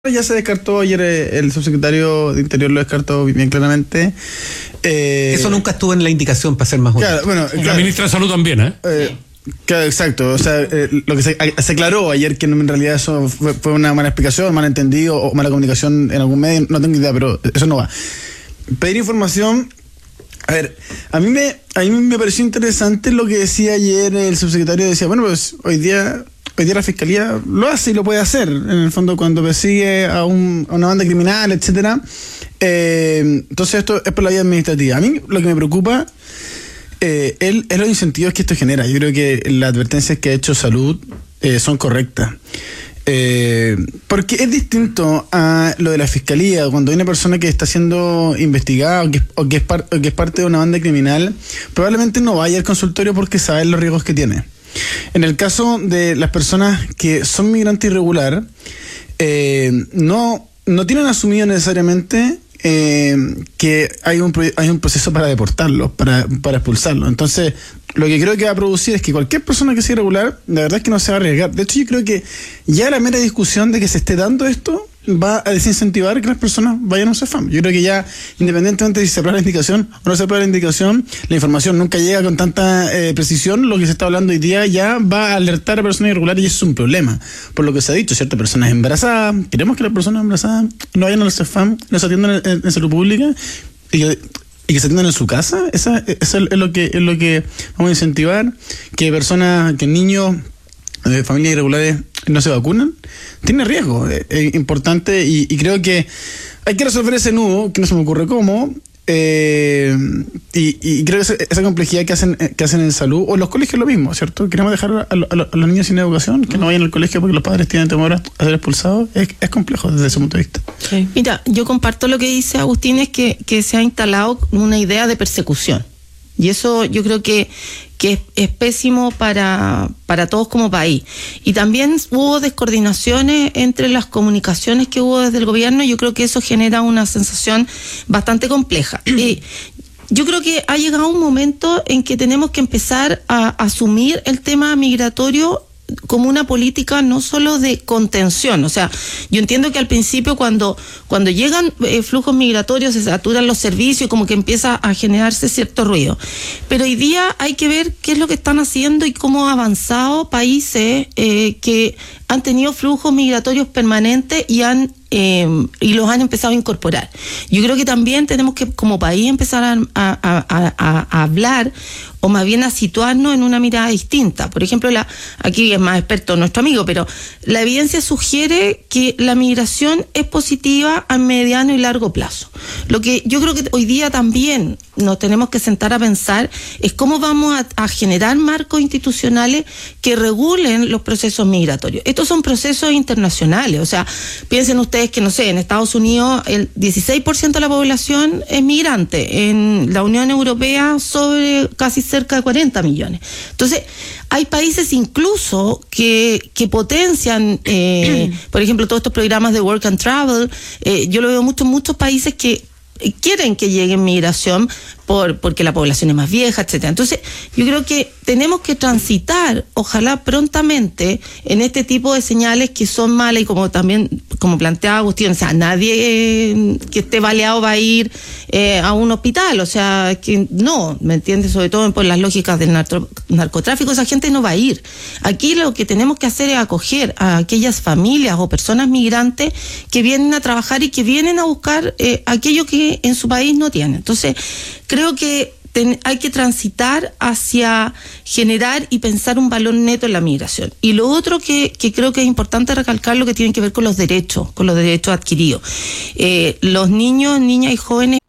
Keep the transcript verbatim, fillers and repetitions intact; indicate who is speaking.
Speaker 1: Ya se descartó ayer, el subsecretario de Interior lo descartó bien claramente.
Speaker 2: Eh, Eso nunca estuvo en la indicación, para ser más
Speaker 1: claro,
Speaker 2: honesto.
Speaker 1: bueno,
Speaker 3: la
Speaker 1: claro,
Speaker 3: ministra de Salud también, ¿eh?
Speaker 1: eh Claro, exacto. O sea, eh, lo que se, se aclaró ayer que en realidad eso fue, fue una mala explicación, mal entendido o mala comunicación en algún medio, no tengo idea, pero eso no va. Pedir información. A ver, a mí me a mí me pareció interesante lo que decía ayer el subsecretario. Decía, bueno, pues hoy día hoy día la fiscalía lo hace y lo puede hacer. En el fondo, cuando persigue a, un, a una banda criminal, etcétera. Eh, entonces esto es por la vía administrativa. A mí lo que me preocupa Eh, él, es los incentivos que esto genera. Yo creo que las advertencias que ha hecho Salud eh, son correctas. Eh, porque es distinto a lo de la fiscalía, cuando hay una persona que está siendo investigada o que, o que, es, par, o que es parte de una banda criminal, probablemente no vaya al consultorio porque sabe los riesgos que tiene. En el caso de las personas que son migrantes irregular, eh, no, no tienen asumido necesariamente Eh, que hay un hay un proceso para deportarlos, para, para expulsarlos. Entonces, lo que creo que va a producir es que cualquier persona que sea irregular, la verdad es que no se va a arriesgar. De hecho, yo creo que ya la mera discusión de que se esté dando esto va a desincentivar que las personas vayan a un CEFAM. Yo creo que ya, independientemente de si se aprueba la indicación o no se aprueba la indicación, la información nunca llega con tanta eh, precisión. Lo que se está hablando hoy día ya va a alertar a personas irregulares y eso es un problema. Por lo que se ha dicho, ciertas personas embarazadas, queremos que las personas embarazadas no vayan al CEFAM, no se atiendan en, en salud pública y que, y que se atiendan en su casa. Esa, eso es lo que es lo que vamos a incentivar, que personas, que niños de familias irregulares no se vacunan, tiene riesgo, es, es importante y, y creo que hay que resolver ese nudo, que no se me ocurre cómo, eh, y, y creo que esa, esa complejidad que hacen que hacen en salud, o en los colegios lo mismo, ¿cierto? Queremos dejar a, a, a los niños sin educación, que no vayan al colegio porque los padres tienen temor a ser expulsados, es, es complejo desde ese punto de vista.
Speaker 4: Sí. Mira, yo comparto lo que dice Agustín, es que, que se ha instalado una idea de persecución. Y eso yo creo que, que es, es pésimo para, para todos como país. Y también hubo descoordinaciones entre las comunicaciones que hubo desde el gobierno. Yo creo que eso genera una sensación bastante compleja. Y yo creo que ha llegado un momento en que tenemos que empezar a asumir el tema migratorio como una política no solo de contención. O sea, yo entiendo que al principio cuando, cuando llegan eh, flujos migratorios se saturan los servicios, como que empieza a generarse cierto ruido. Pero hoy día hay que ver qué es lo que están haciendo y cómo han avanzado países eh, que han tenido flujos migratorios permanentes y han eh, y los han empezado a incorporar. Yo creo que también tenemos que como país empezar a, a, a, a, a hablar o más bien a situarnos en una mirada distinta. Por ejemplo, la, aquí es más experto nuestro amigo, pero la evidencia sugiere que la migración es positiva a mediano y largo plazo. Lo que yo creo que hoy día también nos tenemos que sentar a pensar es cómo vamos a, a generar marcos institucionales que regulen los procesos migratorios. Estos son procesos internacionales, o sea, piensen ustedes que, no sé, en Estados Unidos el dieciséis por ciento de la población es migrante, en la Unión Europea sobre casi cerca de cuarenta millones. Entonces, hay países incluso que, que potencian, eh, por ejemplo, todos estos programas de Work and Travel. Eh, yo lo veo mucho en muchos países que quieren que llegue migración por porque la población es más vieja, etcétera. Entonces, yo creo que tenemos que transitar, ojalá prontamente, en este tipo de señales que son malas y como también, como planteaba Agustín, o sea, nadie eh, que esté baleado va a ir eh, a un hospital, o sea, que no, ¿me entiendes? Sobre todo por las lógicas del narco, narcotráfico, esa gente no va a ir. Aquí lo que tenemos que hacer es acoger a aquellas familias o personas migrantes que vienen a trabajar y que vienen a buscar eh, aquello que en su país no tienen. Entonces, creo que ten, hay que transitar hacia generar y pensar un valor neto en la migración. Y lo otro que, que creo que es importante recalcar, lo que tiene que ver con los derechos, con los derechos adquiridos. Eh, los niños, niñas y jóvenes